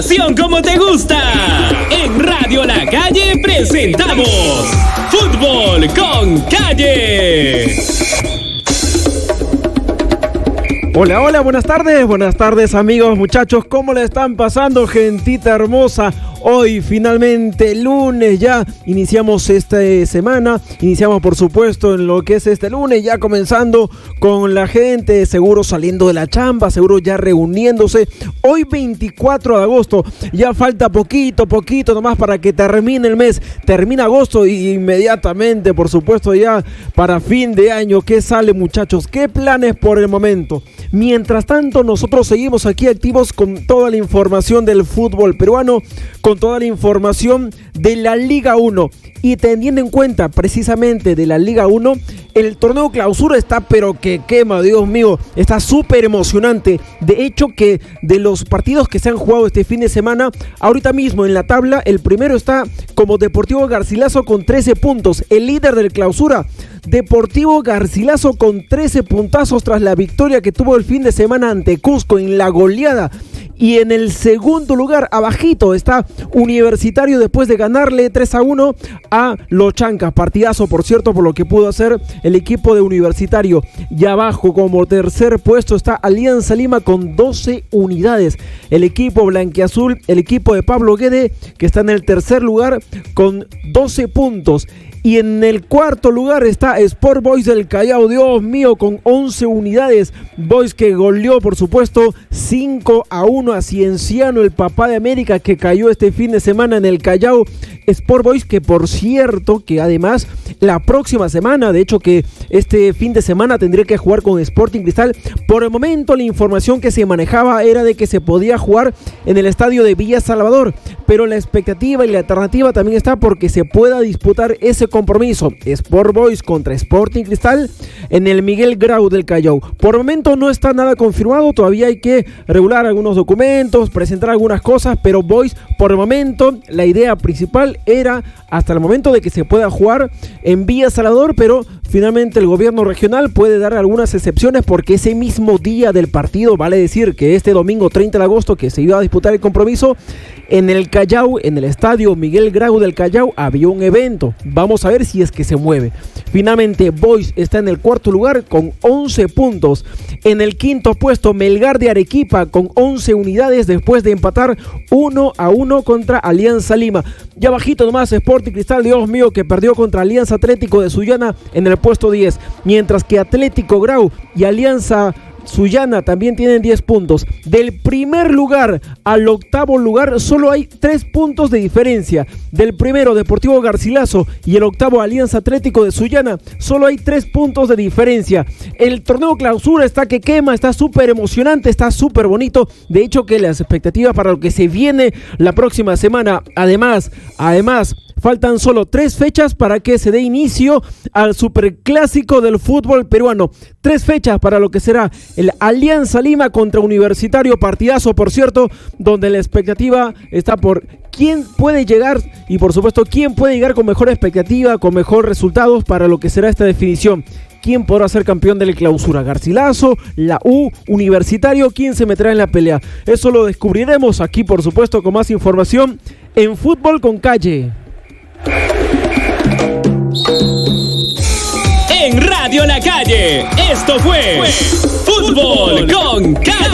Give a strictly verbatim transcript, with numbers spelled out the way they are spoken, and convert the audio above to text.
Como te gusta. En Radio La Calle presentamos Fútbol con Calle. Hola, hola, buenas tardes, buenas tardes amigos, muchachos, ¿cómo le están pasando, gentita hermosa? Hoy finalmente lunes, ya iniciamos esta semana, iniciamos por supuesto en lo que es este lunes, ya comenzando con la gente, seguro saliendo de la chamba, seguro ya reuniéndose. Hoy veinticuatro de agosto, ya falta poquito, poquito nomás para que termine el mes, termina agosto y inmediatamente por supuesto ya para fin de año. ¿Qué sale, muchachos? ¿Qué planes por el momento? Mientras tanto, nosotros seguimos aquí activos con toda la información del fútbol peruano, con toda la información de la Liga uno. Y teniendo en cuenta precisamente de la Liga uno, el torneo clausura está pero que quema, Dios mío, está súper emocionante. De hecho que de los partidos que se han jugado este fin de semana, ahorita mismo en la tabla, el primero está como Deportivo Garcilaso con trece puntos, el líder del clausura. Deportivo Garcilaso con trece puntazos tras la victoria que tuvo el fin de semana ante Cusco en la goleada. Y en el segundo lugar, abajito, está Universitario después de ganarle tres a uno a Los Chancas. Partidazo, por cierto, por lo que pudo hacer el equipo de Universitario. Y abajo, como tercer puesto, está Alianza Lima con doce unidades. El equipo blanquiazul, el equipo de Pablo Guede, que está en el tercer lugar con doce puntos. Y en el cuarto lugar está Sport Boys del Callao, Dios mío, con once unidades. Boys que goleó, por supuesto, cinco a uno a Cienciano, el papá de América, que cayó este fin de semana en el Callao. Sport Boys que, por cierto, que además la próxima semana, de hecho que este fin de semana tendría que jugar con Sporting Cristal. Por el momento la información que se manejaba era de que se podía jugar en el estadio de Villa Salvador, pero la expectativa y la alternativa también está porque se pueda disputar ese compromiso, Sport Boys contra Sporting Cristal, en el Miguel Grau del Callao. Por el momento no está nada confirmado, todavía hay que regular algunos documentos, presentar algunas cosas, pero Boys, por el momento, la idea principal era hasta el momento de que se pueda jugar en Villa Salvador, pero finalmente el gobierno regional puede dar algunas excepciones porque ese mismo día del partido, vale decir que este domingo treinta de agosto que se iba a disputar el compromiso, en el Callao, en el estadio Miguel Grau del Callao, había un evento. Vamos a ver si es que se mueve. Finalmente, Boys está en el cuarto lugar con once puntos. En el quinto puesto, Melgar de Arequipa con once unidades después de empatar uno a uno contra Alianza Lima. Ya bajito nomás, Sporting Cristal, Dios mío, que perdió contra Alianza Atlético de Sullana en el puesto diez. Mientras que Atlético Grau y Alianza Sullana también tienen diez puntos. Del primer lugar al octavo lugar solo hay tres puntos de diferencia. Del primero, Deportivo Garcilaso, y el octavo, Alianza Atlético de Sullana, solo hay tres puntos de diferencia. El torneo clausura está que quema, está súper emocionante, está súper bonito. De hecho que las expectativas para lo que se viene la próxima semana, además, además faltan solo tres fechas para que se dé inicio al superclásico del fútbol peruano. Tres fechas para lo que será el Alianza Lima contra Universitario. Partidazo, por cierto, donde la expectativa está por quién puede llegar y, por supuesto, quién puede llegar con mejor expectativa, con mejor resultados para lo que será esta definición. ¿Quién podrá ser campeón de la clausura? ¿Garcilaso? ¿La U? ¿Universitario? ¿Quién se meterá en la pelea? Eso lo descubriremos aquí, por supuesto, con más información en Fútbol con Calle. En Radio La Calle, esto fue Fútbol con Calle.